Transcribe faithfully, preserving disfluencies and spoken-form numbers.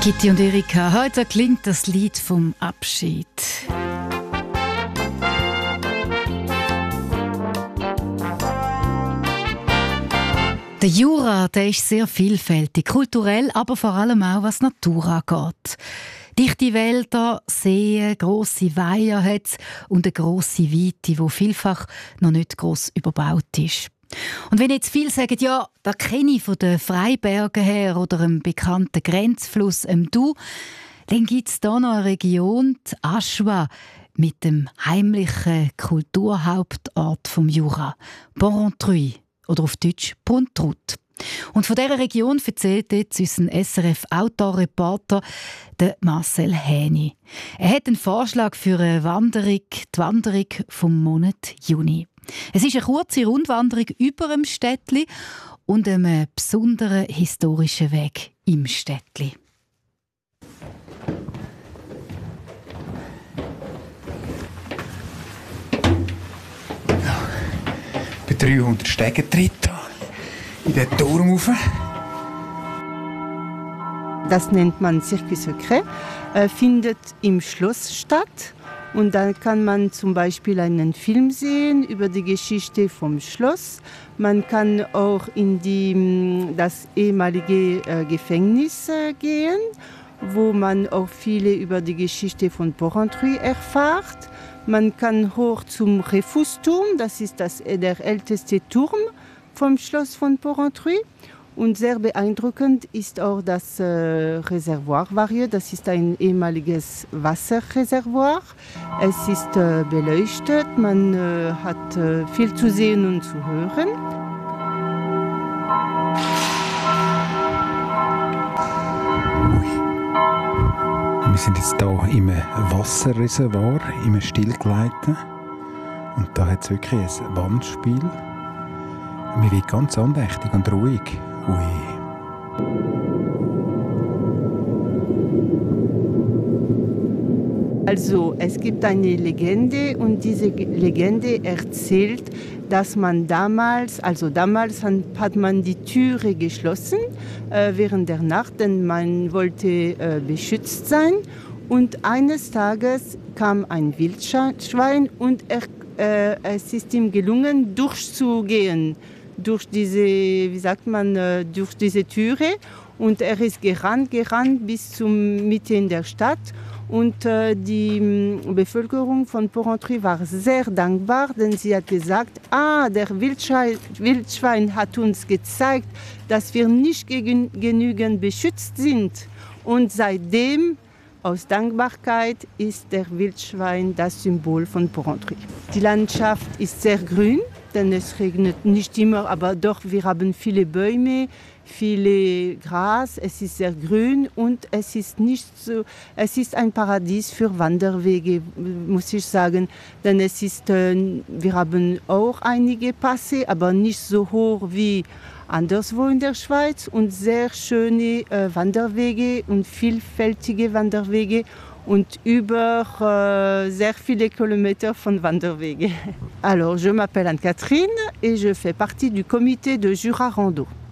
Kitty und Erika, heute klingt das Lied vom Abschied. Der Jura, der ist sehr vielfältig, kulturell, aber vor allem auch was Natur angeht. Dichte Wälder, Seen, grosse Weiher hat's und eine grosse Weite, die vielfach noch nicht gross überbaut ist. Und wenn jetzt viele sagen, ja, da kenne ich von den Freibergen her oder einem bekannten Grenzfluss, dem Du, dann gibt es da noch eine Region, die Aschua, mit dem heimlichen Kulturhauptort vom Jura, Porrentruy oder auf Deutsch Pontrut. Und von dieser Region erzählt jetzt unser S R F-Autorreporter Marcel Häni. Er hat einen Vorschlag für eine Wanderung, die Wanderung vom Monat Juni. Es ist eine kurze Rundwanderung über dem Städtli und einem besonderen historischen Weg im Städtli. Ja, bei dreihundert Stegentritt in den Turm rauf. Das nennt man Circuit Secret, äh, findet im Schloss statt. Und dann kann man zum Beispiel einen Film sehen über die Geschichte vom Schloss. Man kann auch in die, das ehemalige äh, Gefängnis äh, gehen, wo man auch viele über die Geschichte von Porrentruy erfährt. Man kann hoch zum Refusturm, das ist das, der älteste Turm vom Schloss von Porrentruy. Und sehr beeindruckend ist auch das äh, Reservoir Varieux. Das ist ein ehemaliges Wasserreservoir. Es ist äh, beleuchtet, man äh, hat äh, viel zu sehen und zu hören. Wir sind jetzt hier im Wasserreservoir, im Stillgleiten. Und da hat es wirklich ein Wandspiel. Wir wird ganz andächtig und ruhig. Ui. Also es gibt eine Legende und diese Legende erzählt, dass man damals, also damals hat man die Türe geschlossen äh, während der Nacht, denn man wollte äh, beschützt sein. Und eines Tages kam ein Wildschwein und er, äh, es ist ihm gelungen, durchzugehen. durch diese, wie sagt man, durch diese Türe. Und er ist gerannt, gerannt bis zum Mitte in der Stadt. Und äh, die Bevölkerung von Porrentruy war sehr dankbar, denn sie hat gesagt, ah, der Wildschwein, Wildschwein hat uns gezeigt, dass wir nicht gegen, genügend beschützt sind. Und seitdem, aus Dankbarkeit, ist der Wildschwein das Symbol von Porrentruy. Die Landschaft ist sehr grün, denn es regnet nicht immer, aber doch, wir haben viele Bäume, viele Gras, es ist sehr grün und es ist nicht so, es ist ein Paradies für Wanderwege, muss ich sagen, denn es ist, äh, wir haben auch einige Pässe, aber nicht so hoch wie anderswo in der Schweiz und sehr schöne äh, Wanderwege und vielfältige Wanderwege und über äh, sehr viele Kilometer von Wanderwege. Alors, je m'appelle Anne-Catherine et je fais partie du comité de Jura Rando.